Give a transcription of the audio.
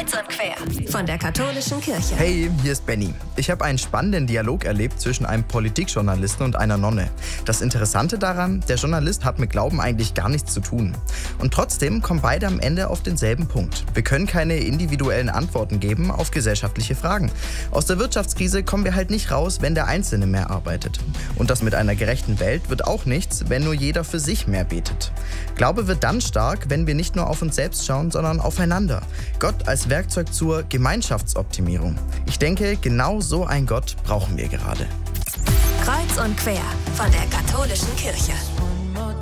Kreuz und quer von der katholischen Kirche. Hey, hier ist Benny. Ich habe einen spannenden Dialog erlebt zwischen einem Politikjournalisten und einer Nonne. Das Interessante daran, der Journalist hat mit Glauben eigentlich gar nichts zu tun. Und trotzdem kommen beide am Ende auf denselben Punkt. Wir können keine individuellen Antworten geben auf gesellschaftliche Fragen. Aus der Wirtschaftskrise kommen wir halt nicht raus, wenn der Einzelne mehr arbeitet. Und das mit einer gerechten Welt wird auch nichts, wenn nur jeder für sich mehr betet. Glaube wird dann stark, wenn wir nicht nur auf uns selbst schauen, sondern aufeinander. Gott als Werkzeug zur Gemeinschaftsoptimierung. Ich denke, genau so einen Gott brauchen wir gerade. Kreuz und quer von der katholischen Kirche.